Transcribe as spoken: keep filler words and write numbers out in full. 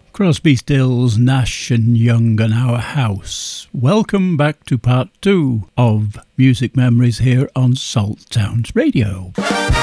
Crosby, Stills, Nash and Young and Our House. Welcome back to part two of Music Memories here on Salt Sounds Radio.